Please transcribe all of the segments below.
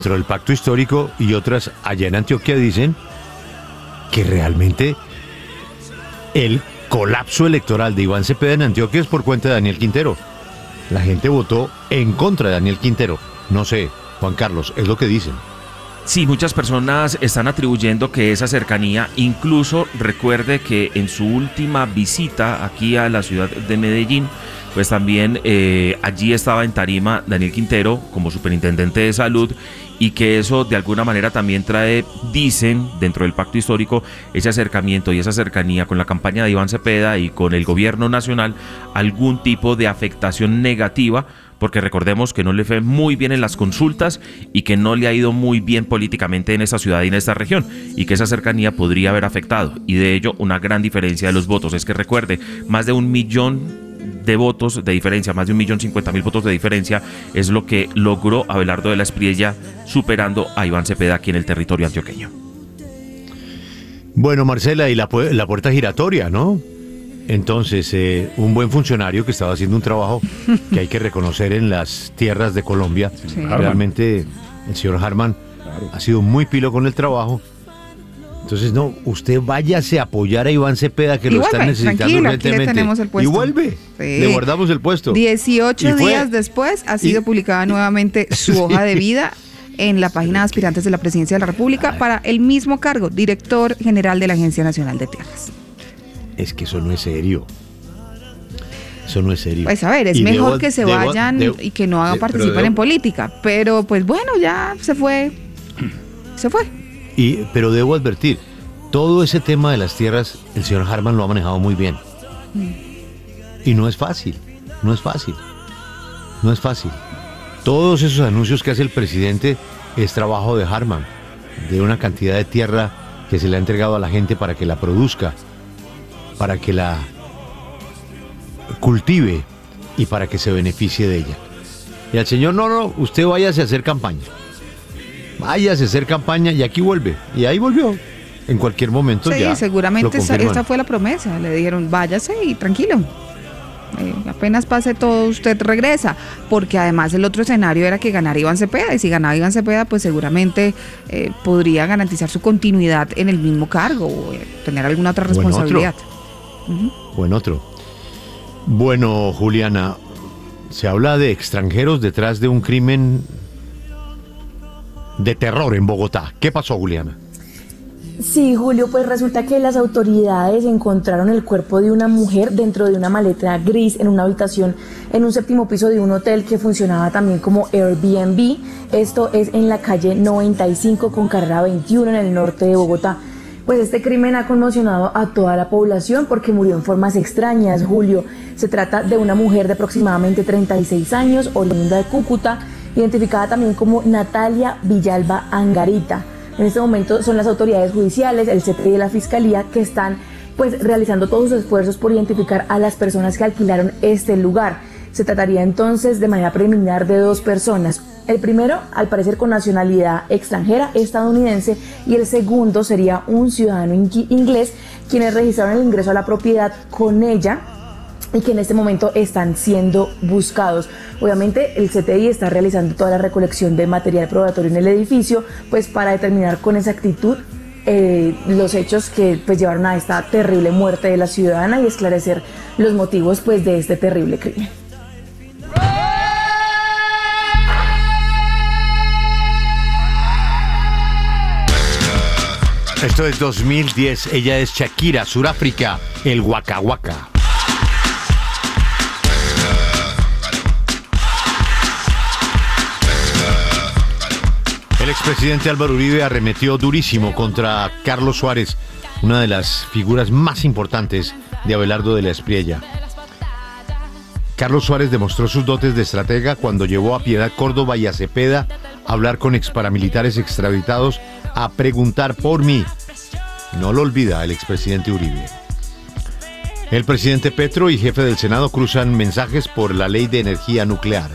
dentro del pacto histórico y otras allá en Antioquia dicen que realmente el colapso electoral de Iván Cepeda en Antioquia es por cuenta de Daniel Quintero. La gente votó en contra de Daniel Quintero. No sé, Juan Carlos, es lo que dicen. Sí, muchas personas están atribuyendo que esa cercanía, incluso recuerde que en su última visita aquí a la ciudad de Medellín, pues también allí estaba en tarima Daniel Quintero como superintendente de salud, y que eso de alguna manera también trae, dicen, dentro del pacto histórico, ese acercamiento y esa cercanía con la campaña de Iván Cepeda y con el gobierno nacional, algún tipo de afectación negativa, porque recordemos que no le fue muy bien en las consultas y que no le ha ido muy bien políticamente en esta ciudad y en esta región, y que esa cercanía podría haber afectado, y de ello una gran diferencia de los votos. Es que recuerde, más de 1 millón de votos de diferencia, más de 1.050.000 votos de diferencia es lo que logró Abelardo de la Espriella, superando a Iván Cepeda aquí en el territorio antioqueño. Bueno, Marcela, y la puerta giratoria, ¿no? Entonces, un buen funcionario que estaba haciendo un trabajo que hay que reconocer en las tierras de Colombia. Sí. Realmente, el señor Harman ha sido muy pilo con el trabajo. Entonces, no, usted váyase a apoyar a Iván Cepeda, que lo están necesitando urgentemente. Tenemos el puesto. Y vuelve, sí. Le guardamos el puesto. 18 días después ha sido publicada nuevamente su hoja de vida en la página de aspirantes de la Presidencia de la República para el mismo cargo, director general de la Agencia Nacional de Tierras. Es que eso no es serio. Eso no es serio. Pues a ver, es mejor que se vayan y que no hagan participar en política. Pero pues bueno, ya se fue. Se fue. Pero debo advertir, todo ese tema de las tierras, el señor Harman lo ha manejado muy bien. Y no es fácil, no es fácil. No es fácil. Todos esos anuncios que hace el presidente es trabajo de Harman, de una cantidad de tierra que se le ha entregado a la gente para que la produzca, para que la cultive y para que se beneficie de ella. Y al señor, no, usted váyase a hacer campaña. Váyase a hacer campaña y aquí vuelve. Y ahí volvió. En cualquier momento ya. Sí, seguramente esta fue la promesa. Le dijeron, váyase y tranquilo. Apenas pase todo, usted regresa. Porque además el otro escenario era que ganara Iván Cepeda. Y si ganaba Iván Cepeda, pues seguramente podría garantizar su continuidad en el mismo cargo o tener alguna otra responsabilidad. Buen otro. Bueno, Juliana, se habla de extranjeros detrás de un crimen de terror en Bogotá. ¿Qué pasó, Juliana? Sí, Julio, pues resulta que las autoridades encontraron el cuerpo de una mujer dentro de una maleta gris en una habitación en un 7º piso de un hotel que funcionaba también como Airbnb. Esto es en la calle 95 con carrera 21 en el norte de Bogotá. Pues este crimen ha conmocionado a toda la población porque murió en formas extrañas, Julio. Se trata de una mujer de aproximadamente 36 años, oriunda de Cúcuta, identificada también como Natalia Villalba Angarita. En este momento son las autoridades judiciales, el CTI de la Fiscalía, que están pues realizando todos sus esfuerzos por identificar a las personas que alquilaron este lugar. Se trataría entonces de manera preliminar de 2 personas. El primero, al parecer con nacionalidad extranjera, estadounidense, y el segundo sería un ciudadano inglés, quienes registraron el ingreso a la propiedad con ella y que en este momento están siendo buscados. Obviamente el CTI está realizando toda la recolección de material probatorio en el edificio, pues para determinar con exactitud los hechos que pues llevaron a esta terrible muerte de la ciudadana y esclarecer los motivos pues de este terrible crimen. Esto es 2010, ella es Shakira, Suráfrica, el Waka Waka. El expresidente Álvaro Uribe arremetió durísimo contra Carlos Suárez, una de las figuras más importantes de Abelardo de la Espriella. Carlos Suárez demostró sus dotes de estratega cuando llevó a Piedad Córdoba y a Cepeda a hablar con exparamilitares extraditados a preguntar por mí. No lo olvida el expresidente Uribe. El presidente Petro y jefe del Senado cruzan mensajes por la ley de energía nuclear.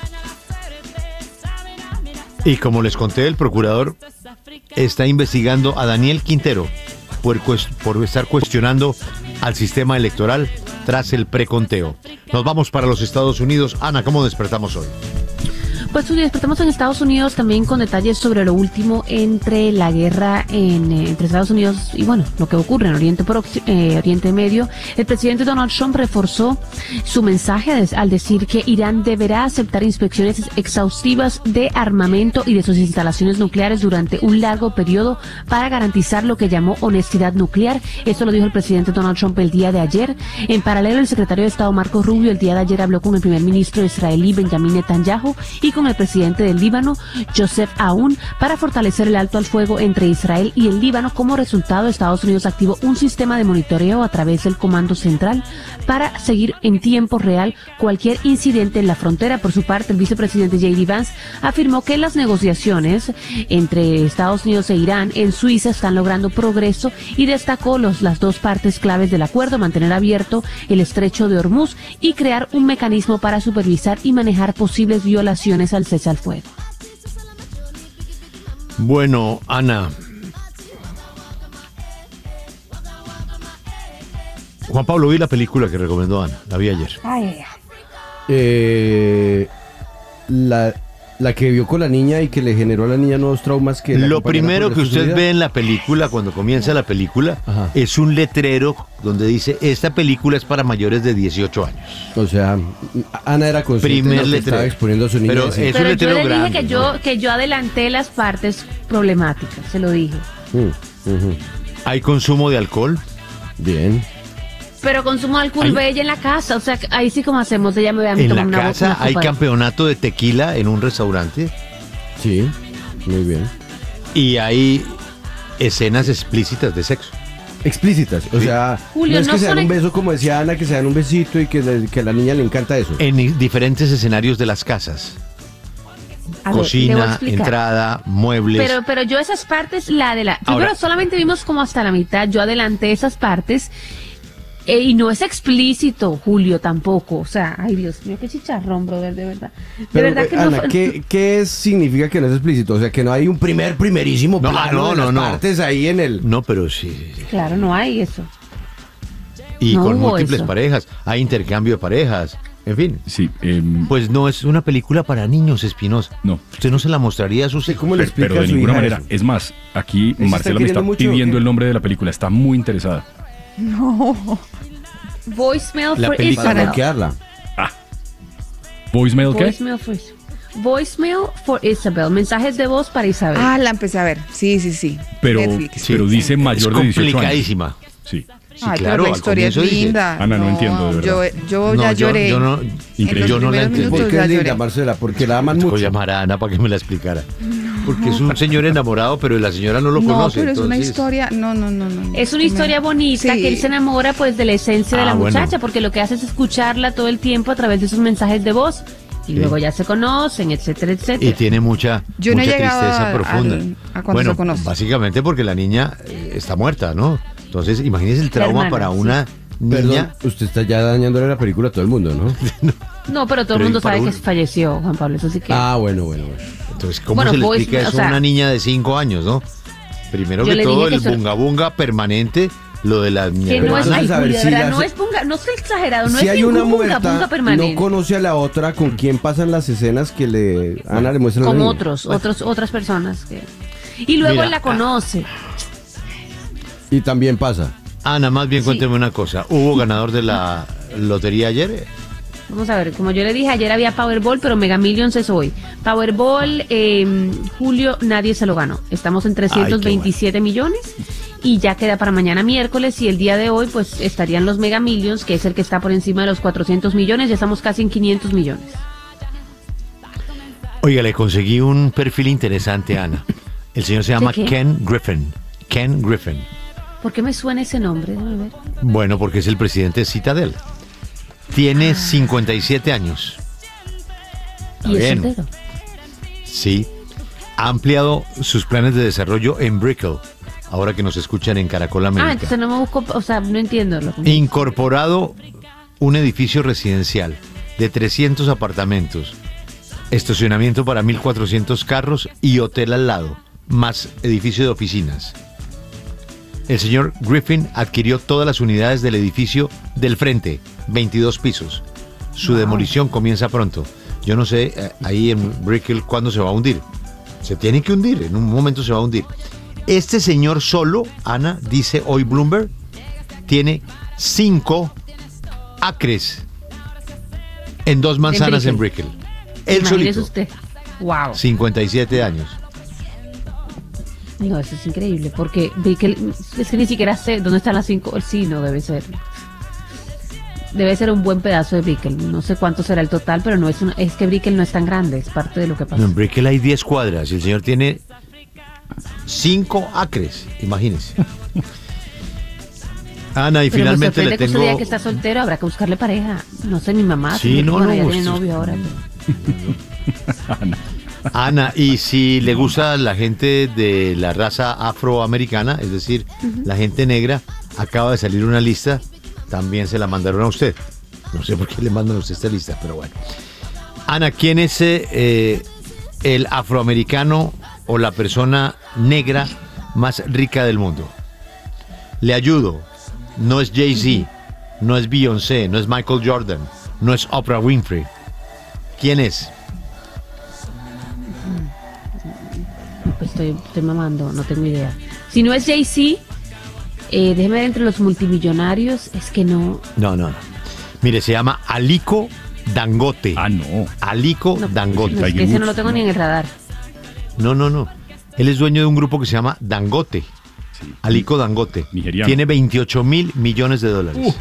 Y como les conté, el procurador está investigando a Daniel Quintero por estar cuestionando al sistema electoral tras el preconteo. Nos vamos para los Estados Unidos. Ana, ¿cómo despertamos hoy? Pues despertamos en Estados Unidos también con detalles sobre lo último entre la guerra entre Estados Unidos y bueno, lo que ocurre en Oriente Medio. El presidente Donald Trump reforzó su mensaje al decir que Irán deberá aceptar inspecciones exhaustivas de armamento y de sus instalaciones nucleares durante un largo periodo para garantizar lo que llamó honestidad nuclear. Esto lo dijo el presidente Donald Trump el día de ayer. En paralelo, el secretario de Estado Marco Rubio el día de ayer habló con el primer ministro israelí Benjamin Netanyahu y con el presidente del Líbano, Joseph Aoun, para fortalecer el alto al fuego entre Israel y el Líbano. Como resultado, Estados Unidos activó un sistema de monitoreo a través del Comando Central para seguir en tiempo real cualquier incidente en la frontera. Por su parte, el vicepresidente J.D. Vance afirmó que las negociaciones entre Estados Unidos e Irán en Suiza están logrando progreso y destacó las dos partes claves del acuerdo: mantener abierto el estrecho de Hormuz y crear un mecanismo para supervisar y manejar posibles violaciones al cese al fuego. Bueno, Ana. Juan Pablo, vi la película que recomendó Ana, la vi ayer. La que vio con la niña y que le generó a la niña nuevos traumas que lo primero que usted ve en la película, cuando comienza la película, es un letrero donde dice: esta película es para mayores de 18 años. O sea, Ana era consciente de lo que estaba exponiendo a su niña. Pero es un letrero yo le grande, dije que yo adelanté las partes problemáticas, se lo dije. ¿Hay consumo de alcohol? Bien. Pero consumo de alcohol ve ella en la casa, o sea, ahí sí como hacemos, ella me ve a mí ¿En tomar la una casa hay copa. campeonato de tequila en un restaurante? Sí, muy bien. Y hay escenas explícitas de sexo. Explícitas, o sea, Julio, no es que no se dan son un beso como decía Ana, que se dan un besito y que a la niña le encanta eso. En diferentes escenarios de las casas. A ver, le voy a Cocina, explicar. entrada, muebles. Pero yo esas partes, primero solamente vimos como hasta la mitad, yo adelanté esas partes. Y no es explícito, Julio, tampoco. O sea, ay, Dios mío, qué chicharrón, brother, de verdad. Pero, verdad que Ana, no. ¿qué significa que no es explícito? O sea, que no hay un primerísimo plano de las partes ahí en el... No, pero sí. Claro, no hay eso. Y No con hubo múltiples eso. parejas. Hay intercambio de parejas. En fin. Sí. Pues no es una película para niños, Espinosa. No. Usted no se la mostraría a sus hijos. ¿Cómo le explica Pero a de su ninguna hija manera. eso? Es más, aquí ¿Se está Marcela me está queriendo mucho o pidiendo qué? el nombre de la película. Está muy interesada. Voicemail La for película- Para Isabel. bloquearla. ¿Voicemail qué? Voicemail for Isabel. Mensajes de voz para Isabel. Ah, la empecé a ver. Sí. Pero Netflix. dice mayor de 18 años. complicadísima. Sí. Sí, Ay, claro, pero la al historia es comienzo dice- linda. Ana, no entiendo, de verdad. Yo No, ya lloré. Yo no, Increíble. yo no la primeros entendí. minutos ¿Por qué ya es linda, lloré. Marcela? Porque la aman Voy mucho. a llamar a Ana para que me la explicara. Porque es un señor enamorado, pero la señora no lo No, conoce. pero es una entonces- historia. No. Es una historia bonita, Sí. que él se enamora pues de la esencia de la bueno. muchacha, porque lo que hace es escucharla todo el tiempo a través de sus mensajes de voz. Y luego ya se conocen, etcétera, Y etcétera. tiene mucha Yo no he tristeza llegado profunda. a cuando Bueno, se conocen. básicamente porque la niña está muerta, ¿no? Entonces, imagínese el trauma hermana, para sí. una Perdón, niña. usted está ya dañándole la película a todo el mundo, ¿no? No, pero todo Pero el mundo y para sabe un- que falleció, Juan Pablo, eso sí que... Ah, bueno. Entonces, ¿cómo Bueno, se le pues, explica o eso sea, a una niña de 5 años, no? Primero yo que le todo, dije el que eso- bunga bunga permanente, lo de las Que niñas. no es, entonces, ay, a ver, Julio, de si verdad, la- no es bunga, no es exagerado, no Si es hay una ningún bunga muerta, permanente. no conoce a la otra, ¿con quién pasan las escenas que Ana le muestra a la Con niña? otras personas. Y luego Mira, él la conoce. Y también pasa. Ana, más bien Sí. cuénteme una cosa. ¿Hubo ganador de la lotería ayer? Vamos a ver, como yo le dije, ayer había Powerball, pero Mega Millions es hoy. Powerball, Julio, nadie se lo ganó. Estamos en 327 millones y ya queda para mañana miércoles, y el día de hoy pues estarían los Mega Millions, que es el que está por encima de los 400 millones, ya estamos casi en 500 millones. Oiga, le conseguí un perfil interesante, Ana. El señor se llama qué? Ken Griffin. Ken Griffin. ¿Por qué me suena ese nombre? Déjame ver. Bueno, porque es el presidente de Citadel. Tiene 57 años. Y es Bien. soltero. Sí. Ha ampliado sus planes de desarrollo en Brickell, ahora que nos escuchan en Caracol América. Entonces no me busco, o sea, no entiendo. Incorporado un edificio residencial de 300 apartamentos, estacionamiento para 1.400 carros y hotel al lado, más edificio de oficinas. El señor Griffin adquirió todas las unidades del edificio del frente, 22 pisos. Su demolición comienza pronto. Yo no sé ahí en Brickell cuándo se va a hundir. Se tiene que hundir, en un momento se va a hundir. Este señor solo, Ana, dice hoy Bloomberg, tiene 5 acres en 2 manzanas en Brickell. Él solito. Usted. Wow. 57 años. No, eso es increíble, porque Brickell, es que ni siquiera sé dónde están las 5. Sí, no, debe ser un buen pedazo de Brickell. No sé cuánto será el total, pero no es que Brickell no es tan grande, es parte de lo que pasa. No, en Brickell hay 10 cuadras y el señor tiene 5 acres, imagínense. Ana, y pero finalmente le que tengo... usted diga que está soltero, habrá que buscarle pareja. No sé, mi mamá. Sí, no, bueno, ya no, tiene novio ahora. Ana, y si le gusta la gente de la raza afroamericana, es decir, la gente negra, acaba de salir una lista, también se la mandaron a usted. No sé por qué le mandan a usted esta lista, pero bueno. Ana, ¿quién es el afroamericano o la persona negra más rica del mundo? Le ayudo. No es Jay-Z, no es Beyoncé, no es Michael Jordan, no es Oprah Winfrey. ¿Quién es? Pues estoy mamando, no tengo idea. Si no es Jay-Z, déjeme ver entre los multimillonarios, es que no. No. Mire, se llama Aliko Dangote. Ah, no. Aliko Dangote. No, es que ese no lo tengo ni en el radar. No. Él es dueño de un grupo que se llama Dangote. Sí. Aliko Dangote. Nigeriano. Tiene 28 mil millones de dólares.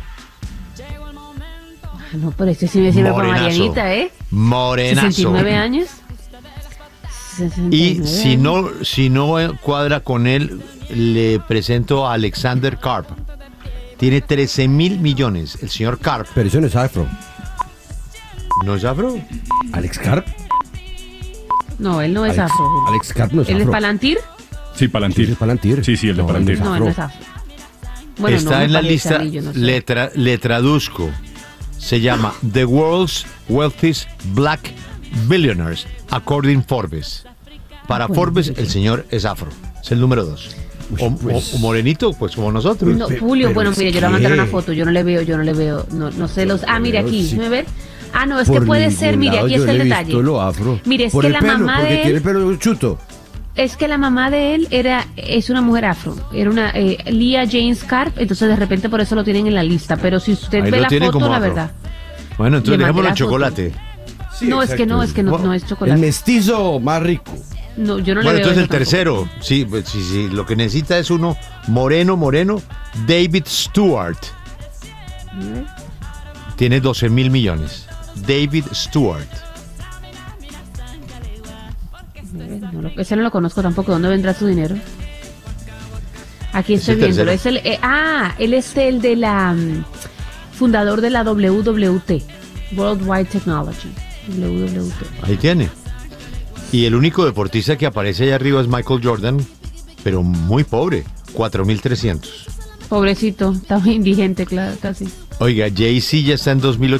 No, pero este sí me sirve para Marianita, ¿eh? Morenazo. 69 años. 69 y si no cuadra con él, le presento a Alexander Karp. Tiene 13 mil millones. El señor Karp. Pero eso no es afro. ¿No es afro? ¿Alex Karp? No, él no es afro. Alex Karp no es ¿Él afro. es Palantir? Sí, Palantir. Sí, es Palantir. Sí, el de Palantir. No, él no es afro. Bueno, está no, en la parece lista, a mí, yo no sé. le traduzco. Se llama The World's Wealthiest Black Billionaires, according Forbes. Para Forbes, el señor es afro. Es el número 2. O morenito, pues como nosotros. No, Julio, bueno, mire, yo le voy a mandar una foto. Yo no le veo. No sé los. Ah, mire aquí, déjame ver. Ah, no, es que puede ser, mire, aquí está el detalle. Lo afro. Mire, es por que el la pelo, mamá porque de él. tiene el pelo chuto. Es que la mamá de él es una mujer afro, era una Leah James Karp, entonces de repente por eso lo tienen en la lista, pero si usted Ahí ve lo la tiene foto, como la afro. verdad. Bueno, entonces Le mandé dejémoslo la en foto. chocolate. Sí, No, es que no es chocolate. El mestizo más rico. No, yo no Bueno, le veo entonces el eso tampoco. tercero. Sí, lo que necesita es uno moreno. David Stewart. Tiene 12 mil millones. David Stewart. Ese no lo conozco tampoco. ¿Dónde vendrá su dinero? Aquí estoy el viéndolo. tercero. Es él es el de la fundador de la WWT, Worldwide Technology. WWT. Ahí tiene. Y el único deportista que aparece allá arriba es Michael Jordan, pero muy pobre, 4.300. Pobrecito, está muy indigente, claro, casi. Oiga, Jay-Z ya está en